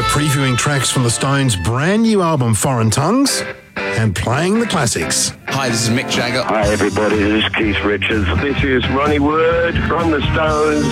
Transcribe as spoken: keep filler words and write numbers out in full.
previewing tracks from the Stones' brand new album Foreign Tongues and playing the classics. Hi, this is Mick Jagger. Hi everybody, this is Keith Richards. This is Ronnie Wood from the Stones.